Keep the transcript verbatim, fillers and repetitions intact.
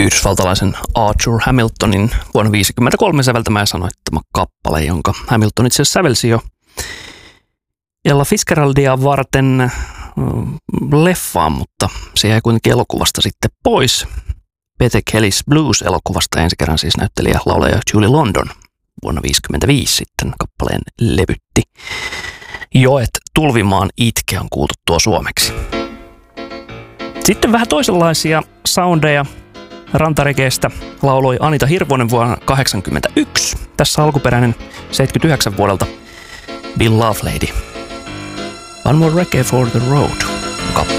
yhdysvaltalaisen Arthur Hamiltonin vuonna tuhatyhdeksänsataaviisikymmentäkolme säveltämä ja sanoittama kappale, jonka Hamilton itse asiassa sävelsi jo Ella Fitzgeraldia varten leffaan, mutta se jäi kuitenkin elokuvasta sitten pois. Peter Kelly's Blues-elokuvasta ensi kerran siis näyttelijä laulaja Julie London vuonna tuhatyhdeksänsataaviisikymmentäviisi sitten kappaleen levytti. Joet tulvimaan itke on kuultu tuo suomeksi. Sitten vähän toisenlaisia soundeja rantarekeestä lauloi Anita Hirvonen vuonna tuhatyhdeksänsataakahdeksankymmentäyksi. Tässä alkuperäinen seitsemänkymmentäyhdeksän vuodelta Bill Lovelady. One More Reggae for the Road kappale.